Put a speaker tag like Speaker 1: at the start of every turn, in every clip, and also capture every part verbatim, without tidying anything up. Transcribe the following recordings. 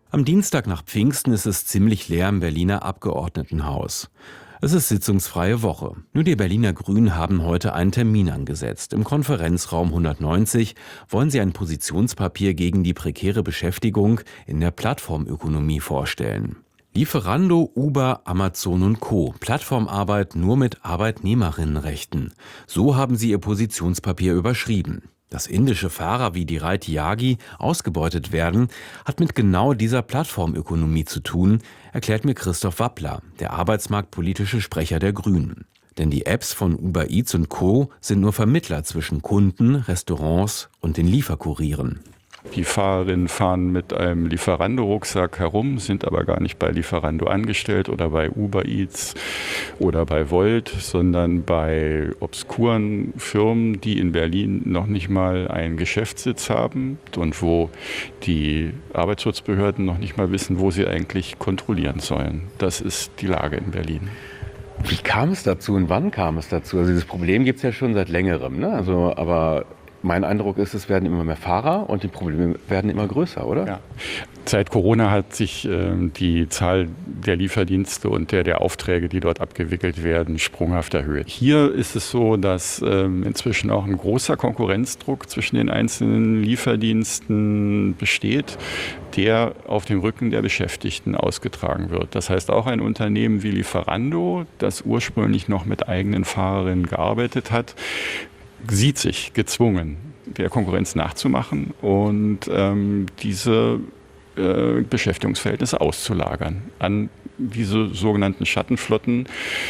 Speaker 1: Am Dienstag nach Pfingsten ist es ziemlich leer im Berliner Abgeordnetenhaus. Es ist sitzungsfreie Woche. Nur die Berliner Grünen haben heute einen Termin angesetzt. Im Konferenzraum hundertneunzig wollen sie ein Positionspapier gegen die prekäre Beschäftigung in der Plattformökonomie vorstellen. Lieferando, Uber, Amazon und Co. Plattformarbeit nur mit Arbeitnehmerinnenrechten. So haben sie ihr Positionspapier überschrieben. Dass indische Fahrer wie die Raiti Yagi ausgebeutet werden, hat mit genau dieser Plattformökonomie zu tun, erklärt mir Christoph Wappler, der arbeitsmarktpolitische Sprecher der Grünen. Denn die Apps von Uber Eats und Co. sind nur Vermittler zwischen Kunden, Restaurants und den Lieferkurieren.
Speaker 2: Die Fahrerinnen fahren mit einem Lieferando-Rucksack herum, sind aber gar nicht bei Lieferando angestellt oder bei Uber Eats oder bei Volt, sondern bei obskuren Firmen, die in Berlin noch nicht mal einen Geschäftssitz haben und wo die Arbeitsschutzbehörden noch nicht mal wissen, wo sie eigentlich kontrollieren sollen. Das ist die Lage in Berlin.
Speaker 1: Wie kam es dazu und wann kam es dazu? Also dieses Problem gibt es ja schon seit längerem, ne? Also, aber mein Eindruck ist, es werden immer mehr Fahrer und die Probleme werden immer größer, oder?
Speaker 2: Ja. Seit Corona hat sich äh, die Zahl der Lieferdienste und der, der Aufträge, die dort abgewickelt werden, sprunghaft erhöht. Hier ist es so, dass äh, inzwischen auch ein großer Konkurrenzdruck zwischen den einzelnen Lieferdiensten besteht, der auf dem Rücken der Beschäftigten ausgetragen wird. Das heißt, auch ein Unternehmen wie Lieferando, das ursprünglich noch mit eigenen Fahrerinnen gearbeitet hat, sieht sich gezwungen, der Konkurrenz nachzumachen und ähm, diese äh, Beschäftigungsverhältnisse auszulagern an diese sogenannten Schattenflotten,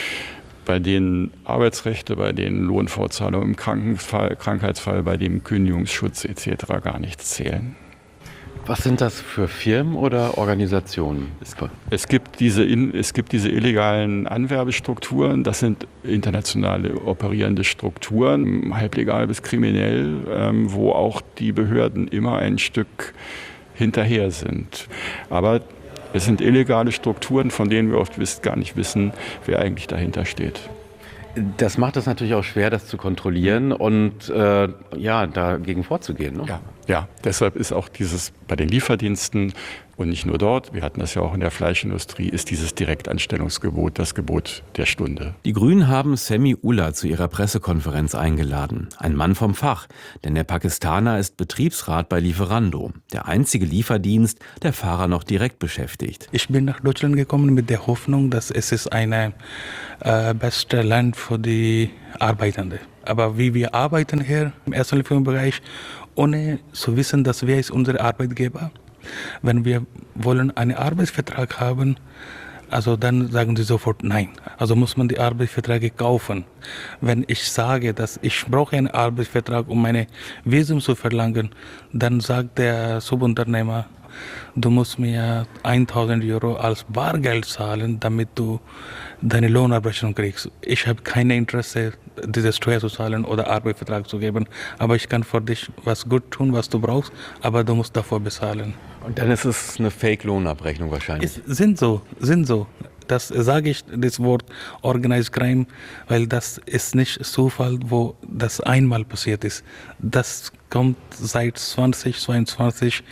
Speaker 2: bei denen Arbeitsrechte, bei denen Lohnfortzahlung im Krankenfall, Krankheitsfall, bei dem Kündigungsschutz et cetera gar nichts zählen.
Speaker 1: Was sind das für Firmen oder Organisationen?
Speaker 2: Es, es, gibt diese, es gibt diese illegalen Anwerbestrukturen, das sind internationale operierende Strukturen, halblegal bis kriminell, ähm, wo auch die Behörden immer ein Stück hinterher sind. Aber es sind illegale Strukturen, von denen wir oft gar nicht wissen, wer eigentlich dahinter steht.
Speaker 1: Das macht es natürlich auch schwer, das zu kontrollieren und äh, ja, dagegen vorzugehen. Ne?
Speaker 2: Ja, ja, deshalb ist auch dieses bei den Lieferdiensten und nicht nur dort, wir hatten das ja auch in der Fleischindustrie, ist dieses Direktanstellungsgebot das Gebot der Stunde.
Speaker 1: Die Grünen haben Semi Ullah zu ihrer Pressekonferenz eingeladen. Ein Mann vom Fach, denn der Pakistaner ist Betriebsrat bei Lieferando. Der einzige Lieferdienst, der Fahrer noch direkt beschäftigt.
Speaker 3: Ich bin nach Deutschland gekommen mit der Hoffnung, dass es ist ein äh, beste Land für die Arbeitenden. Aber wie wir arbeiten hier im ersten Lieferbereich, ohne zu wissen, dass wer ist unser Arbeitgeber. Wenn wir wollen einen Arbeitsvertrag haben, also dann sagen sie sofort nein. Also muss man die Arbeitsverträge kaufen. Wenn ich sage, dass ich brauche einen Arbeitsvertrag, um meine Visum zu verlangen, dann sagt der Subunternehmer, du musst mir tausend Euro als Bargeld zahlen, damit du deine Lohnabrechnung kriegst. Ich habe kein Interesse, diese Steuer zu zahlen oder Arbeitsvertrag zu geben, aber ich kann für dich was gut tun, was du brauchst, aber du musst davor bezahlen.
Speaker 1: Und dann ist es eine Fake-Lohnabrechnung wahrscheinlich.
Speaker 3: Es sind so, sind so. Das sage ich, das Wort Organized Crime, weil das ist nicht Zufall, wo das einmal passiert ist. Das kommt seit zwanzig zweiundzwanzig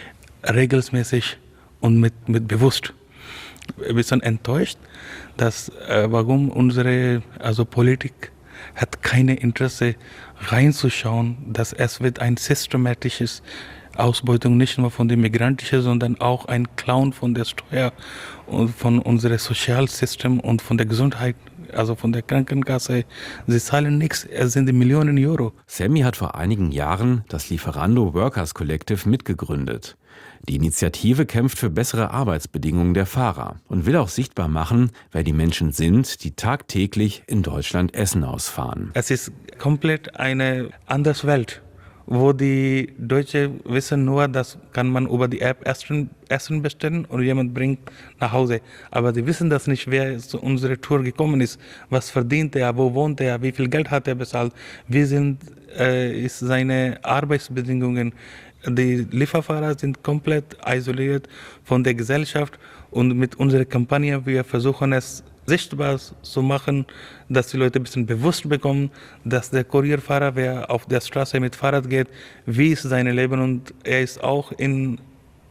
Speaker 3: regelmäßig und mit, mit bewusst. Wir sind enttäuscht, dass äh, warum unsere also Politik hat keine Interesse reinzuschauen, dass es wird ein systematisches Ausbeutung nicht nur von den Migrantischen, sondern auch ein Clown von der Steuer und von unserem Sozialsystem und von der Gesundheit, also von der Krankenkasse. Sie zahlen nichts, es sind Millionen Euro.
Speaker 1: Semi hat vor einigen Jahren das Lieferando Workers Collective mitgegründet. Die Initiative kämpft für bessere Arbeitsbedingungen der Fahrer und will auch sichtbar machen, wer die Menschen sind, die tagtäglich in Deutschland Essen ausfahren.
Speaker 3: Es ist komplett eine andere Welt, wo die Deutschen wissen nur, das kann man über die App Essen, Essen bestellen und jemand bringt nach Hause. Aber sie wissen das nicht, wer zu unserer Tour gekommen ist, was verdient er, wo wohnt er, wie viel Geld hat er bezahlt, wie sind äh, ist seine Arbeitsbedingungen. Die Lieferfahrer sind komplett isoliert von der Gesellschaft und mit unserer Kampagne, wir versuchen es sichtbar zu machen, dass die Leute ein bisschen bewusst bekommen, dass der Kurierfahrer, wer auf der Straße mit Fahrrad geht, wie ist sein Leben und er ist auch in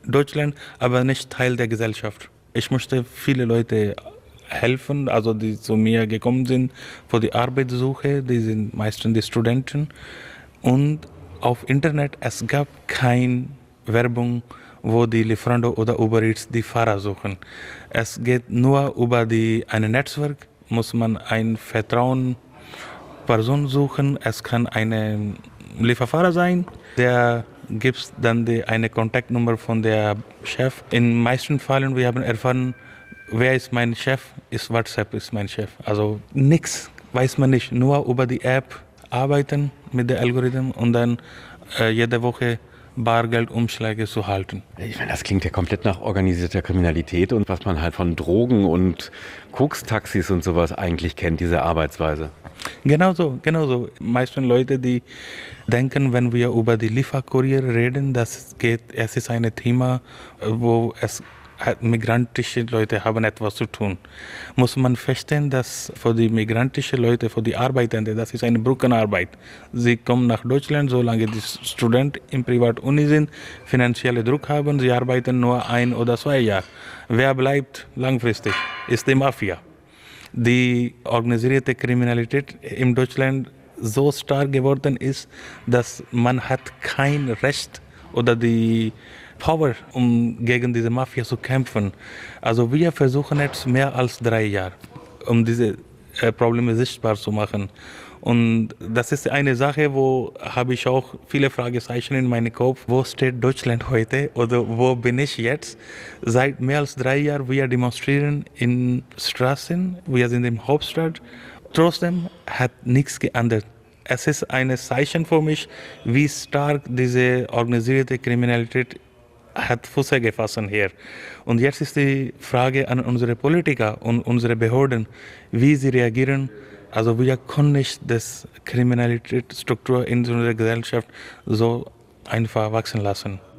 Speaker 3: Deutschland, aber nicht Teil der Gesellschaft. Ich möchte viele Leute helfen, also die zu mir gekommen sind für die Arbeitssuche, die sind meistens die Studenten. Und auf Internet, es gab keine Werbung, wo die Lieferando oder Uber Eats die Fahrer suchen. Es geht nur über die, ein Netzwerk, muss man eine vertrauen Person suchen. Es kann ein Lieferfahrer sein, der gibt dann die, eine Kontaktnummer von der Chef. In den meisten Fällen, wir haben erfahren, wer ist mein Chef, ist WhatsApp ist mein Chef. Also nichts weiß man nicht, nur über die App arbeiten mit dem Algorithmus und dann äh, jede Woche Bargeldumschläge zu halten.
Speaker 1: Ich meine, das klingt ja komplett nach organisierter Kriminalität und was man halt von Drogen und Kokstaxis und sowas eigentlich kennt, diese Arbeitsweise.
Speaker 3: Genau so, genau so. Meisten Leute, die denken, wenn wir über die Lieferkurier reden, das geht, es ist ein Thema, wo es migrantische Leute haben etwas zu tun. Muss man verstehen, dass für die migrantischen Leute, für die Arbeitenden, das ist eine Brückenarbeit. Sie kommen nach Deutschland, solange die Studenten in Privatuni sind, finanziellen Druck haben, sie arbeiten nur ein oder zwei Jahre. Wer bleibt langfristig, ist die Mafia. Die organisierte Kriminalität in Deutschland so stark geworden ist, dass man hat kein Recht oder die Power, um gegen diese Mafia zu kämpfen. Also wir versuchen jetzt mehr als drei Jahre, um diese äh, Probleme sichtbar zu machen. Und das ist eine Sache, wo habe ich auch viele Fragezeichen in meinem Kopf. Wo steht Deutschland heute oder wo bin ich jetzt? Seit mehr als drei Jahren wir demonstrieren in Straßen, wir sind in der Hauptstadt. Trotzdem hat nichts geändert. Es ist ein Zeichen für mich, wie stark diese organisierte Kriminalität hat Fuß gefasst hier. Und jetzt ist die Frage an unsere Politiker und unsere Behörden, wie sie reagieren. Also wir können nicht die Kriminalitätsstruktur in unserer Gesellschaft so einfach wachsen lassen.